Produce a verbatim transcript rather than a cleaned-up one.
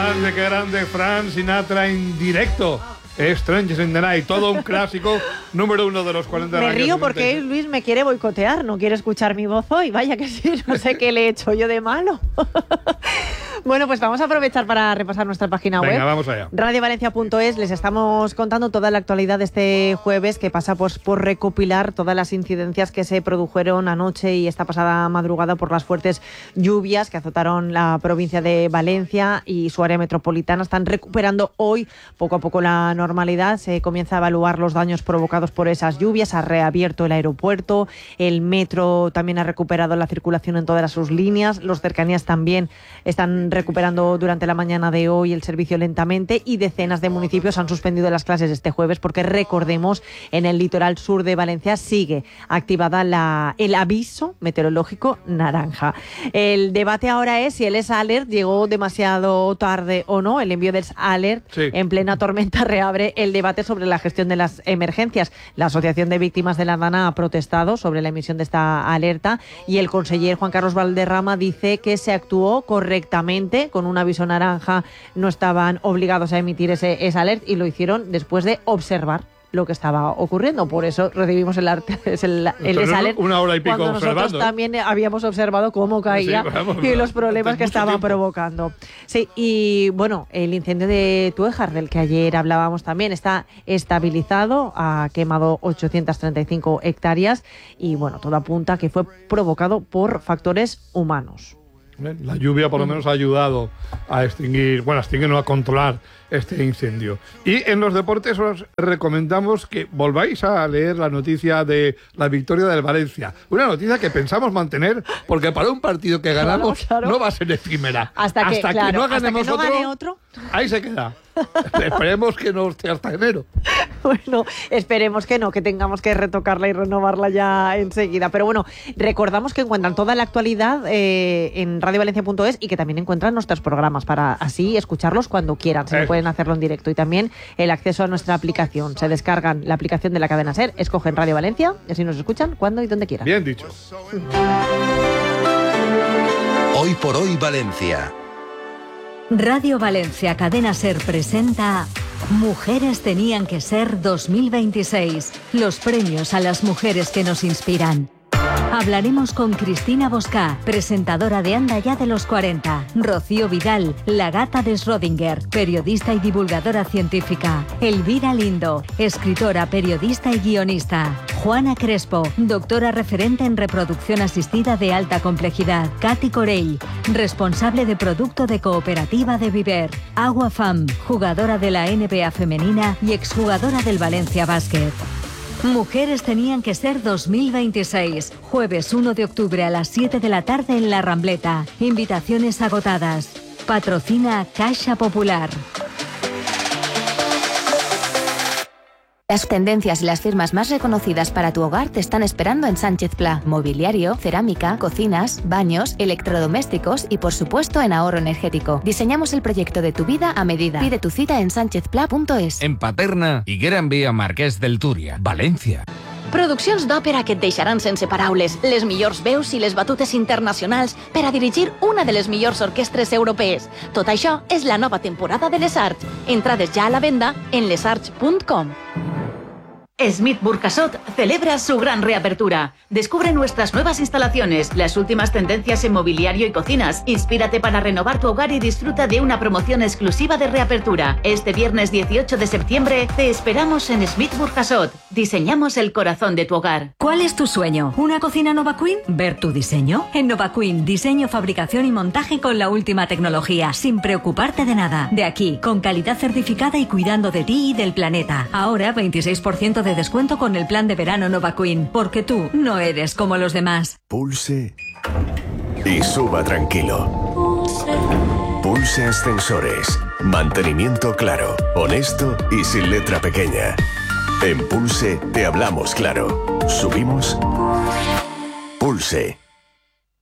grande, qué grande, Frank Sinatra en directo. Strangers in the Night, todo un clásico número uno de los cuarenta Me años. río porque Luis me quiere boicotear, no quiere escuchar mi voz hoy. Vaya que sí, no sé qué le he hecho yo de malo. Bueno, pues vamos a aprovechar para repasar nuestra página Venga, web. Venga, vamos allá. radio valencia punto es. Les estamos contando toda la actualidad de este jueves, que pasa pues por recopilar todas las incidencias que se produjeron anoche y esta pasada madrugada por las fuertes lluvias que azotaron la provincia de Valencia y su área metropolitana. Están recuperando hoy poco a poco la normalidad. Se comienza a evaluar los daños provocados por esas lluvias. Ha reabierto el aeropuerto, el metro también ha recuperado la circulación en todas sus líneas. Los cercanías también están recuperando durante la mañana de hoy el servicio lentamente y decenas de municipios han suspendido las clases este jueves porque, recordemos, en el litoral sur de Valencia sigue activada la, el aviso meteorológico naranja. El debate ahora es si el ES Alert llegó demasiado tarde o no. El envío del ES Alert sí. en plena tormenta reabre el debate sobre la gestión de las emergencias. La Asociación de Víctimas de la Dana ha protestado sobre la emisión de esta alerta y el conseller Juan Carlos Valderrama dice que se actuó correctamente. Con un aviso naranja no estaban obligados a emitir ese, ese alert y lo hicieron después de observar lo que estaba ocurriendo. Por eso recibimos el, arte, el, el ES Alert una hora y pico cuando nosotros observando, también habíamos observado cómo caía sí, vamos, y los problemas que estaba tiempo. provocando. Sí, y bueno, el incendio de Tuéjar, del que ayer hablábamos también, está estabilizado, ha quemado ochocientas treinta y cinco hectáreas y bueno, todo apunta a que fue provocado por factores humanos. La lluvia por lo menos ha ayudado a extinguir, bueno, a extinguir, no a controlar este incendio. Y en los deportes os recomendamos que volváis a leer la noticia de la victoria del Valencia. Una noticia que pensamos mantener porque para un partido que ganamos claro, claro. no va a ser efímera. Hasta que, hasta claro, que no ganemos hasta que no otro, gane otro, ahí se queda. Esperemos que no esté hasta enero. Bueno, esperemos que no, que tengamos que retocarla y renovarla ya enseguida. Pero bueno, recordamos que encuentran toda la actualidad eh, en radio valencia punto es y que también encuentran nuestros programas para así escucharlos cuando quieran. Se eh. pueden hacerlo en directo y también el acceso a nuestra aplicación. Se descargan la aplicación de la cadena SER, escogen Radio Valencia y así nos escuchan cuando y donde quieran. Bien dicho. Hoy por hoy Valencia. Radio Valencia Cadena SER presenta Mujeres tenían que ser dos mil veintiséis, los premios a las mujeres que nos inspiran. Hablaremos con Cristina Boscá, presentadora de Anda ya de los cuarenta, Rocío Vidal, la gata de Schrödinger, periodista y divulgadora científica, Elvira Lindo, escritora, periodista y guionista, Juana Crespo, doctora referente en reproducción asistida de alta complejidad, Katy Corell, responsable de producto de Cooperativa de Viver, Agua Fam, jugadora de la N B A femenina y exjugadora del Valencia Basket. Mujeres tenían que ser dos mil veintiséis, jueves uno de octubre a las siete de la tarde en La Rambleta. Invitaciones agotadas. Patrocina Caixa Popular. Las tendencias y las firmas más reconocidas para tu hogar te están esperando en Sánchez Pla. Mobiliario, cerámica, cocinas, baños, electrodomésticos y por supuesto en ahorro energético. Diseñamos el proyecto de tu vida a medida. Pide tu cita en sánchez pla punto es. En Paterna i Gran Via Marquès del Túria, València. Produccions d'òpera que et deixaran sense paraules, les millors veus i les batutes internacionals per a dirigir una de les millors orquestres europees. Tot això és la nova temporada de Les Arts. Entrades ja a la venda en les arts punt com. Smith Burjasot celebra su gran reapertura. Descubre nuestras nuevas instalaciones, las últimas tendencias en mobiliario y cocinas. Inspírate para renovar tu hogar y disfruta de una promoción exclusiva de reapertura. Este viernes dieciocho de septiembre te esperamos en Smith Burjasot. Diseñamos el corazón de tu hogar. ¿Cuál es tu sueño? ¿Una cocina Nova Queen? ¿Ver tu diseño? En Nova Queen, diseño, fabricación y montaje con la última tecnología, sin preocuparte de nada. De aquí, con calidad certificada y cuidando de ti y del planeta. Ahora veintiséis por ciento de descuento con el plan de verano Nova Queen, porque tú no eres como los demás. Pulse y suba tranquilo. Pulse Ascensores. Mantenimiento claro, honesto y sin letra pequeña. En Pulse te hablamos claro. Subimos. Pulse.